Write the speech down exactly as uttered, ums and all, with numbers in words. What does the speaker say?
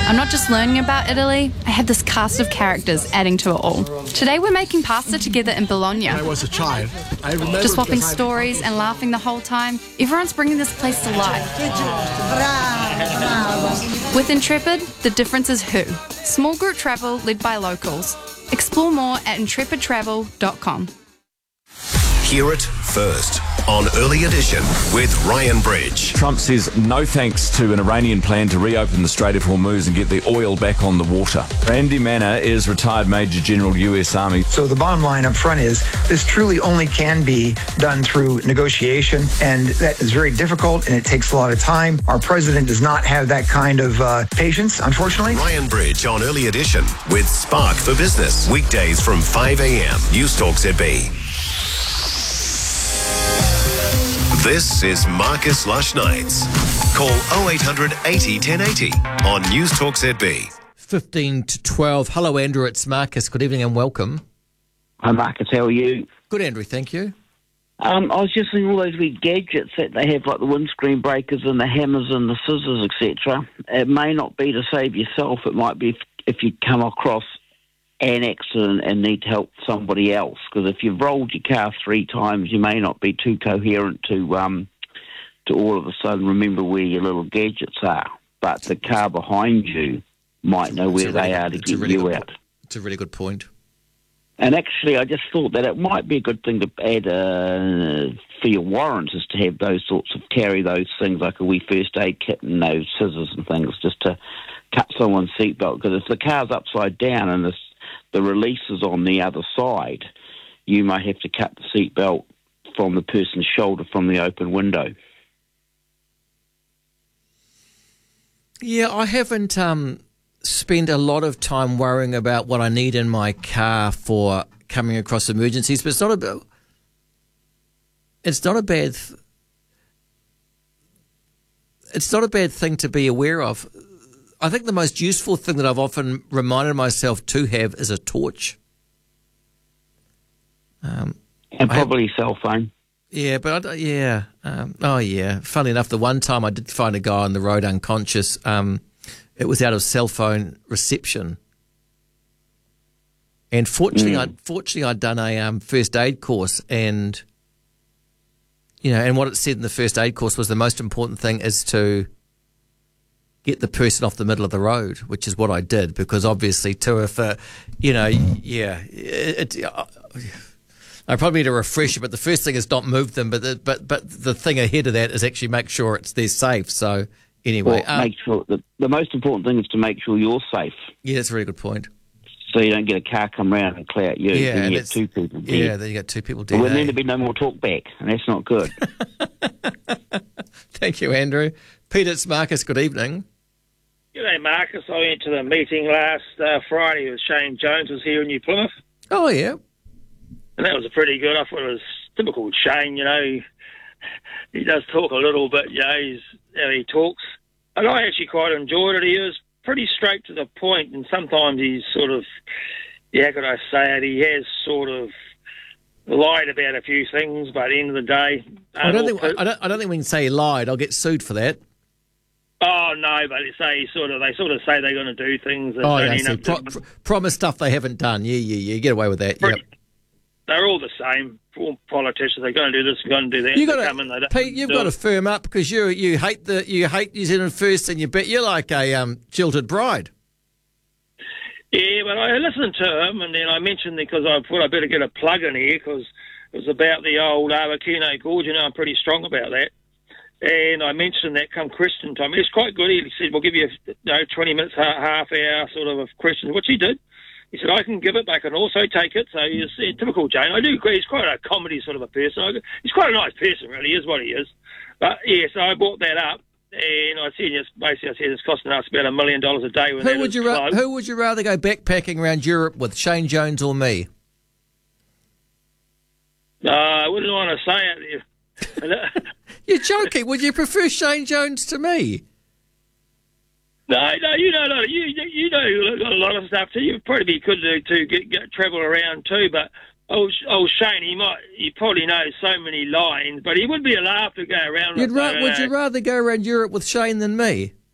I'm not just learning about Italy, I have this cast of characters adding to it all. Today we're making pasta together in Bologna. When I was a child, I remember Just swapping because I- stories and laughing the whole time. Everyone's bringing this place to life. With Intrepid, the difference is who. Small group travel led by locals. Explore more at intrepid travel dot com. Hear it first on Early Edition with Ryan Bridge. Trump says no thanks to an Iranian plan to reopen the Strait of Hormuz and get the oil back on the water. Randy Manna is retired Major General U S Army. So the bottom line up front is this truly only can be done through negotiation, and that is very difficult and it takes a lot of time. Our president does not have that kind of uh, patience, unfortunately. Ryan Bridge on Early Edition with Spark for Business. Weekdays from five a.m. News Talk Z B. This is Marcus Lush Nights. Call oh eight hundred eighty ten eighty on News Talk Z B. fifteen to twelve. Hello, Andrew. It's Marcus. Good evening and welcome. Hi, Marcus. How are you? Good, Andrew. Thank you. Um, I was just thinking all those wee gadgets that they have, like the windscreen breakers and the hammers and the scissors, et cetera. It may not be to save yourself. It might be if, if you come across an accident and need to help somebody else. Because if you've rolled your car three times, you may not be too coherent to um, to all of a sudden remember where your little gadgets are. But the car behind you might know where really, they are to get really you good, out. It's a really good point. And actually, I just thought that it might be a good thing to add uh, for your warrants is to have those sorts of, carry those things like a wee first aid kit and those scissors and things just to cut someone's seatbelt. Because if the car's upside down and the, the release is on the other side, you may have to cut the seatbelt from the person's shoulder from the open window. Yeah, I haven't um, spent a lot of time worrying about what I need in my car for coming across emergencies, but it's not a, it's not a bad, th- it's not a bad thing to be aware of. I think the most useful thing that I've often reminded myself to have is a torch. Um, And probably I, cell phone. Yeah, but I don't, yeah. Um, oh, yeah. Funny enough, the one time I did find a guy on the road unconscious, um, it was out of cell phone reception. And fortunately, Mm. I fortunately I'd done a um, first aid course, and you know, and what it said in the first aid course was the most important thing is to get the person off the middle of the road, which is what I did, because obviously, too, if uh, you know, yeah, it. it uh, I probably need a refresher, but the first thing is not move them. But the, but but the thing ahead of that is actually make sure it's they're safe. So anyway, Well, um, make sure the, the most important thing is to make sure you're safe, yeah, that's a very good point. so you don't get a car come round and clear out you. Yeah, then and you it's- get two people dead. Yeah, then you got two people dead. Well, then eh? there'd be no more talk back, and that's not good. Thank you, Andrew. Peter, it's Marcus. Good evening. G'day, Marcus. I went to the meeting last uh, Friday with Shane Jones was here in New Plymouth, Oh yeah. and that was a pretty good. I thought it was typical Shane, you know. He, he does talk a little bit, you know, he's, how he talks. And I actually quite enjoyed it. He was pretty straight to the point, and sometimes he's sort of, yeah, how could I say it, he has sort of lied about a few things, but at the end of the day... I don't um, think I don't I don't think we can say he lied. I'll get sued for that. Oh, no, but they say sort of, they sort of say they're going to do things. That Oh don't yeah, I end see. up Pro- doing. pro- promise stuff they haven't done. Yeah, yeah, yeah. Get away with that. Yeah. They're all the same. All politicians, they're going to do this, they're going to do that. You They got come in, they to, don't Pete. You've do got to it. firm up, because you you hate the you hate New Zealand first, and you bet you're like a um, jilted bride. Yeah, but I listened to him, and then I mentioned, because I thought I better get a plug in here, because it was about the old Awakino Gorge, and I'm pretty strong about that. And I mentioned that come question time. He was quite good. He said, we'll give you, you know, twenty minutes, ha- half hour sort of of questions, which he did. He said, I can give it, but I can also take it. So he's uh, typical Jane. I do agree. He's quite a comedy sort of a person. I, he's quite a nice person, really, is what he is. But, yeah, so I brought that up. And I said, yes, basically, I said it's costing us about a million dollars a day. When Who that would is you ra- closed. Who would you rather go backpacking around Europe with, Shane Jones or me? Uh, I wouldn't want to say it. You're joking. Would you prefer Shane Jones to me? No, no, you know, no, you you know a lot of stuff too. You'd probably be good to, to get, get travel around too. But old, old Shane, he might, he probably knows so many lines, but he would be a laugh to go around. You'd with, ra- uh, would you rather go around Europe with Shane than me?